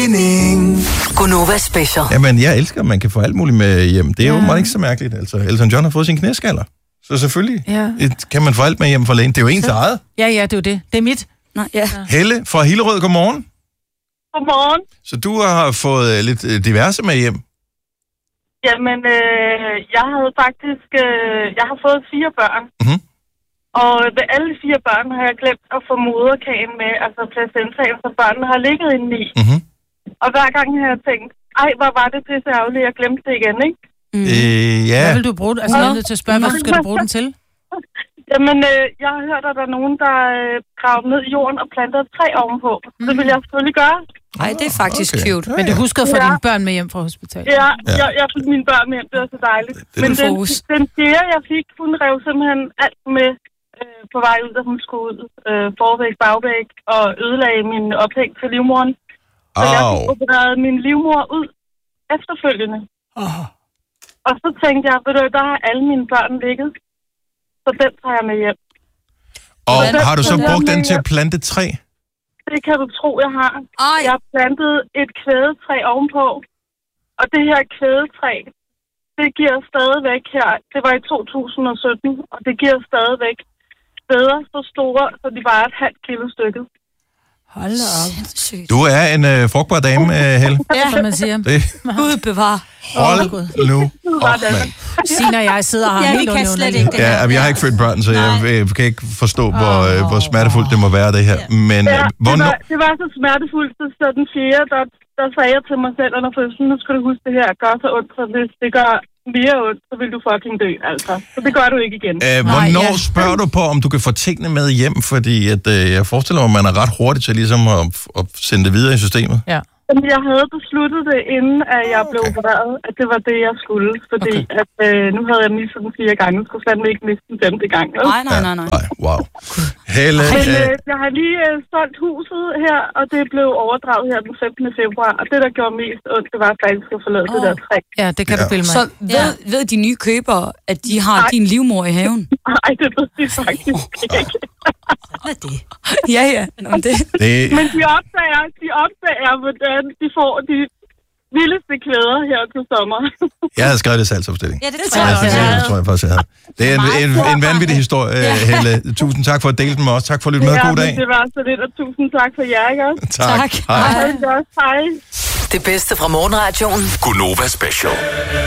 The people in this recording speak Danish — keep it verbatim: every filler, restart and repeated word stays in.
mening. Gonova Special. Jamen, jeg elsker, at man kan få alt muligt med hjem. Det er ja. jo meget ikke så mærkeligt. Altså, Elton John har fået sin knæskaller. Så selvfølgelig ja. kan man få alt med hjem fra lægen. Det er jo ens eget. Ja, ja, det er jo det. Det er mit. Nej, ja. Helle fra Hillerød, godmorgen. Godmorgen. Så du har fået lidt diverse med hjem? Jamen, øh, jeg havde faktisk, øh, jeg har fået fire børn. Mm-hmm. Og ved alle fire børn har jeg glemt at få moderkagen med, altså placentaen, så børnene har ligget inde i. Mm-hmm. Og hver gang har jeg tænkt, ej, hvor var det pisse ærgerligt, jeg glemte det igen, ikke? Mm. Øh, ja. Hvad vil du bruge? Altså, jeg er nødt til at spørge, hvad skal du bruge den til? Jamen, øh, jeg har hørt, at der er nogen, der øh, graver ned i jorden og planter et træ ovenpå. Mm. Det vil jeg selvfølgelig gøre. Nej, det er faktisk okay. cute. Men du husker at få ja. dine børn med hjem fra hospitalet? Ja, ja. Jeg, jeg fik mine børn med hjem. Det var så dejligt. Det, det Men den, den fjerde, jeg fik, hun rev simpelthen alt med øh, på vej ud, da hun skulle ud. Øh, forvæg, bagvæg og ødelagde min ophæng til livmoren. Så oh. jeg fik opereret min livmor ud efterfølgende. Oh. Og så tænkte jeg, ved du, der har alle mine børn ligget. Så den tager jeg med hjem. Og den, har du så brugt den til at plante træ? Det kan du tro, jeg har. Ej. Jeg har plantet et kvædetræ ovenpå. Og det her kvædetræ, det giver stadigvæk her, det var i to tusind sytten, og det giver stadigvæk steder så store, så de bare er et halvt kilo stykket. Hold op. Du er en øh, frugtbar dame, øh, Helle. Ja, som man siger. Det. Gud bevar. Hold nu op, mand. Signe og jeg sidder her ja, helt kan slet ikke det ja, her. jeg har ikke født børn, så jeg, jeg kan ikke forstå, hvor, øh, hvor smertefuldt det må være, det her. Men ja, øh, det, var, det var så smertefuldt, så den fjerde, der, der sagde jeg til mig selv under fødslen, nu skal du huske det her, gør så ondt, så hvis det gør mere ondt, så vil du fucking dø, altså. Så det gør du ikke igen. Æh, hvornår Nej, ja. spørger du på, om du kan få tingene med hjem? Fordi at, øh, jeg forestiller mig, at man er ret hurtig til ligesom at, at sende det videre i systemet. Ja. Jeg havde besluttet det, inden at jeg blev okay. opereret, at det var det, jeg skulle. Fordi okay. at, øh, nu havde jeg mistet den fire gange, så skulle fandme ikke miste den femte gang. Nej, nej, nej, nej. nej wow. Helle, Men øh, jeg har lige øh, solgt huset her, og det blev overdraget her den femtende februar. Og det, der gjorde mest ondt, det var faktisk at forlade oh. det der træ. Ja, det kan ja. du bilde mig. Så ved, ja. ved de nye købere, at de har nej. din livmor i haven? Nej, det ved de faktisk ikke. Hvad er det? Ja, ja. Nå, det. det. Men de opdager, de opdager, hvordan de får de vildeste klæder her til sommer. Jeg havde skrevet det salgsopstilling. Ja, det tror jeg, jeg, jeg, jeg tror jeg faktisk, jeg havde. Det er en, en, en vanvittig historie, ja. Helle. Tusind tak for at dele den med os. Tak for at lytte med. Ja, God dag. det var så lidt, og tusind tak for jer, ikke også? Tak. tak. Hej. Hej. Hej. Det bedste fra morgenradioen. Gonova Special.